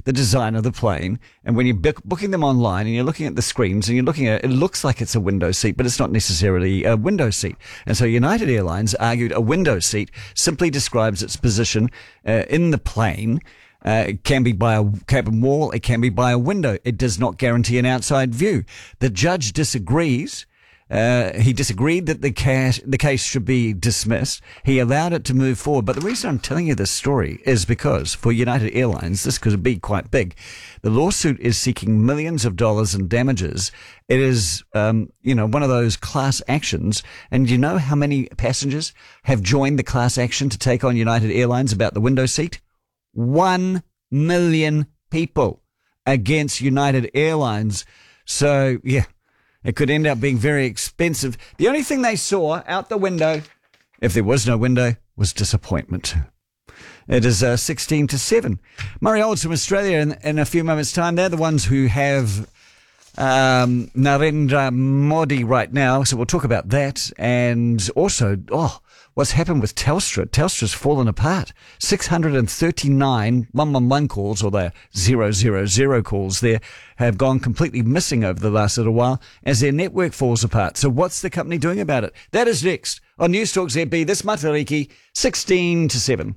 the design of the plane, and when you're booking them online and you're looking at the screens and you're looking at it, it looks like it's a window seat, but it's not necessarily a window seat. And so United Airlines argued a window seat simply describes its position in the plane. It can be by a cabin wall, it can be by a window. It does not guarantee an outside view. The judge disagrees. He disagreed that the case should be dismissed. He allowed it to move forward. But the reason I'm telling you this story is because for United Airlines, this could be quite big. The lawsuit is seeking millions of dollars in damages. It is, one of those class actions. And you know how many passengers have joined the class action to take on United Airlines about the window seat? 1 million people against United Airlines. So, yeah. It could end up being very expensive. The only thing they saw out the window, if there was no window, was disappointment. It is 16-7. Murray Olds from Australia in a few moments' time. They're the ones who have Narendra Modi right now, so we'll talk about that. And also, what's happened with Telstra? Telstra's fallen apart. 639 111 calls, or the 000 calls there, have gone completely missing over the last little while as their network falls apart. So what's the company doing about it? That is next on News Talk ZB this Matariki, 16-7.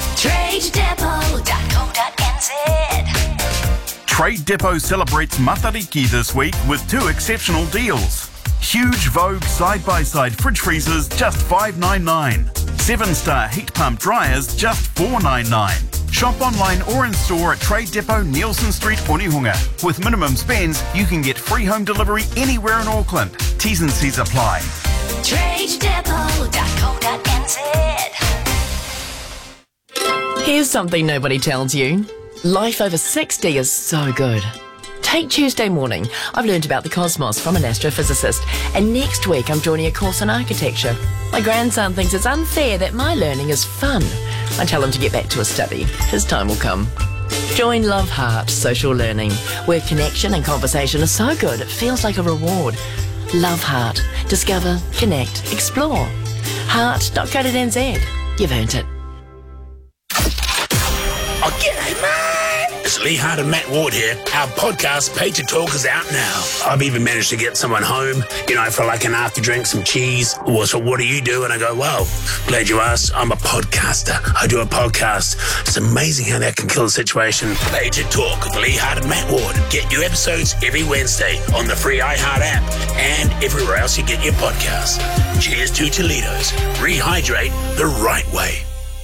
TradeDepot.co.nz. Trade Depot celebrates Matariki this week with 2 exceptional deals. Huge Vogue side-by-side fridge freezers, just $5.99. 7-star heat pump dryers, just $4.99. Shop online or in store at Trade Depot, Nielsen Street, Onehunga. With minimum spends, you can get free home delivery anywhere in Auckland. T's and C's apply. TradeDepot.co.nz. Here's something nobody tells you. Life over 60 is so good. Take Tuesday morning. I've learned about the cosmos from an astrophysicist, and next week I'm joining a course on architecture. My grandson thinks it's unfair that my learning is fun. I tell him to get back to his study. His time will come. Join Love Heart Social Learning, where connection and conversation are so good it feels like a reward. Love Heart. Discover, connect, explore. Heart.co.nz. You've earned it. Oh, g'day, mate! It's Lee Hart and Matt Ward here. Our podcast, Pager Talk, is out now. I've even managed to get someone home, for like an after drink, some cheese. Well, so what do you do? And I go, well, glad you asked. I'm a podcaster. I do a podcast. It's amazing how that can kill a situation. Pager Talk with Lee Hart and Matt Ward. Get new episodes every Wednesday on the free iHeart app and everywhere else you get your podcasts. Cheers to Toledo's. Rehydrate the right way.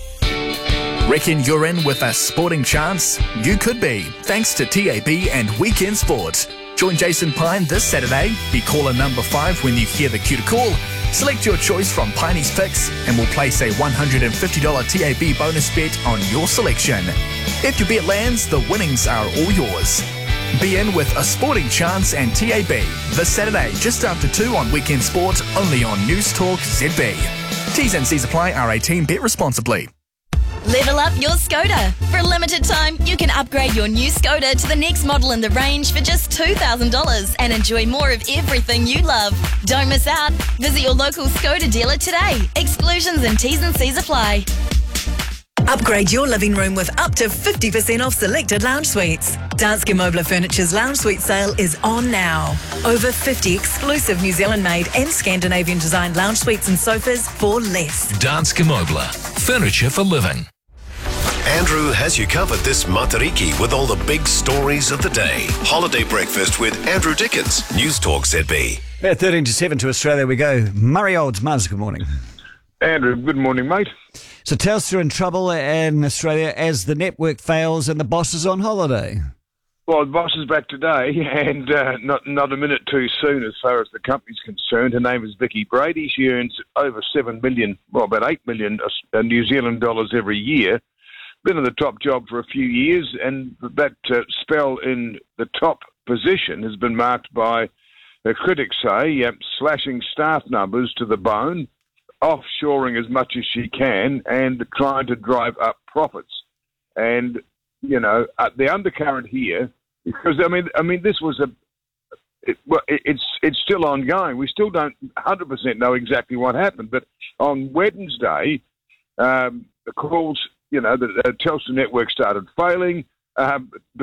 Reckon you're in with a sporting chance? You could be, thanks to TAB and Weekend Sports. Join Jason Pine this Saturday. Be caller number 5 when you hear the cue to call. Select your choice from Piney's picks and we'll place a $150 TAB bonus bet on your selection. If your bet lands, the winnings are all yours. Be in with a sporting chance and TAB this Saturday just after 2 on Weekend Sport, only on News Talk ZB. T's and C's apply. R18. Bet responsibly. Level up your Skoda. For a limited time, you can upgrade your new Skoda to the next model in the range for just $2,000 and enjoy more of everything you love. Don't miss out. Visit your local Skoda dealer today. Exclusions and T's and C's apply. Upgrade your living room with up to 50% off selected lounge suites. Danske Mobler Furniture's lounge suite sale is on now. Over 50 exclusive New Zealand-made and Scandinavian-designed lounge suites and sofas for less. Danske Mobler. Furniture for living. Andrew has you covered this Matariki with all the big stories of the day. Holiday Breakfast with Andrew Dickens. News Talk ZB. 13-7 to Australia we go. Murray Olds, Muzz, good morning. Andrew, good morning, mate. So Telstra in trouble in Australia as the network fails and the boss is on holiday. Well, the boss is back today, and not a minute too soon as far as the company's concerned. Her name is Vicky Brady. She earns over 7 million, well, about 8 million New Zealand dollars every year. Been in the top job for a few years, and that spell in the top position has been marked by, critics say, slashing staff numbers to the bone, offshoring as much as she can, and trying to drive up profits. And the undercurrent here, because I mean, this was it's still ongoing. We still don't 100% know exactly what happened. But on Wednesday, the calls, the Telstra network started failing.